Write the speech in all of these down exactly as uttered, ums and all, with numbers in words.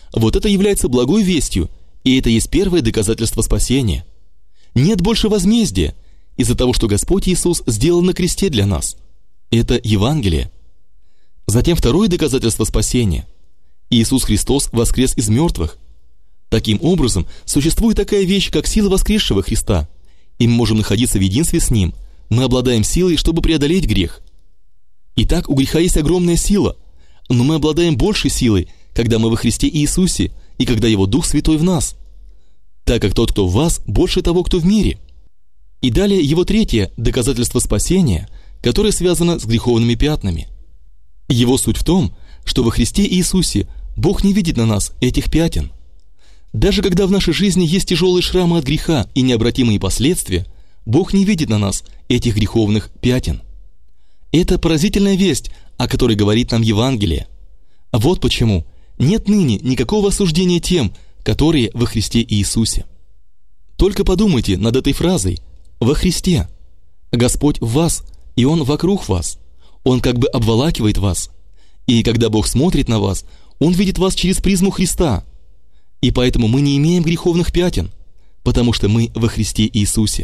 Вот это является благой вестью, и это есть первое доказательство спасения. Нет больше возмездия из-за того, что Господь Иисус сделал на кресте для нас. Это Евангелие. Затем второе доказательство спасения. Иисус Христос воскрес из мертвых. Таким образом, существует такая вещь, как сила воскресшего Христа, и мы можем находиться в единстве с Ним. Мы обладаем силой, чтобы преодолеть грех. Итак, у греха есть огромная сила, но мы обладаем большей силой, когда мы во Христе Иисусе и когда Его Дух Святой в нас, так как тот, кто в вас, больше того, кто в мире. И далее его третье доказательство спасения, которое связано с греховными пятнами. Его суть в том, что во Христе Иисусе Бог не видит на нас этих пятен. Даже когда в нашей жизни есть тяжелые шрамы от греха и необратимые последствия, Бог не видит на нас этих греховных пятен. Это поразительная весть, о которой говорит нам Евангелие. Вот почему нет ныне никакого осуждения тем, которые во Христе Иисусе. Только подумайте над этой фразой «во Христе». Господь в вас, и Он вокруг вас. Он как бы обволакивает вас. И когда Бог смотрит на вас, Он видит вас через призму Христа. И поэтому мы не имеем греховных пятен, потому что мы во Христе Иисусе.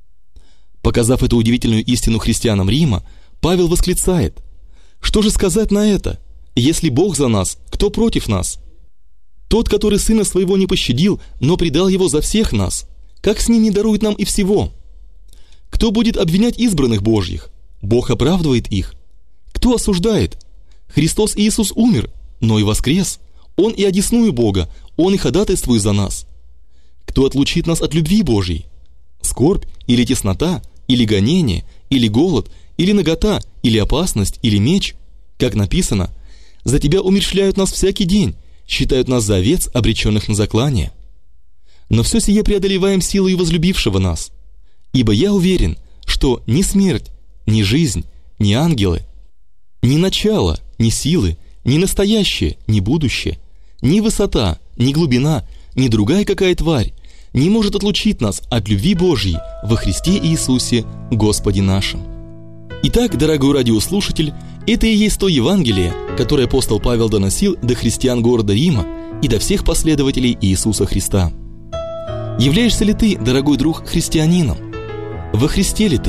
Показав эту удивительную истину христианам Рима, Павел восклицает: «Что же сказать на это? Если Бог за нас, кто против нас? Тот, который Сына Своего не пощадил, но предал Его за всех нас, как с Ним не дарует нам и всего? Кто будет обвинять избранных Божьих? Бог оправдывает их. Кто осуждает? Христос Иисус умер, но и воскрес. Он и одесную Бога, Он и ходатайствует за нас. Кто отлучит нас от любви Божьей? Скорбь или теснота, или гонение, или голод, или нагота, или опасность, или меч? Как написано: за Тебя умерщвляют нас всякий день, считают нас за овец, обреченных на заклание. Но все сие преодолеваем силой возлюбившего нас. Ибо я уверен, что ни смерть, ни жизнь, ни ангелы, ни начало, ни силы, ни настоящее, ни будущее, ни высота, ни глубина, ни другая какая тварь не может отлучить нас от любви Божьей во Христе Иисусе, Господе нашим». Итак, дорогой радиослушатель, это и есть то Евангелие, которое апостол Павел доносил до христиан города Рима и до всех последователей Иисуса Христа. Являешься ли ты, дорогой друг, христианином? Во Христе ли ты?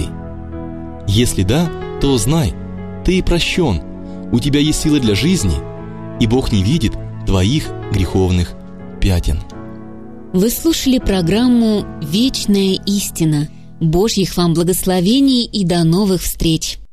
Если да, то знай, ты прощен, у тебя есть сила для жизни, и Бог не видит твоих греховных пятен. Вы слушали программу «Вечная истина». Божьих вам благословений и до новых встреч!